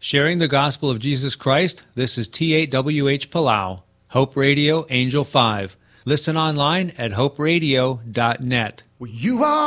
Sharing the gospel of Jesus Christ, this is T8WH Palau, Hope Radio, Angel 5. Listen online at hoperadio.net. You are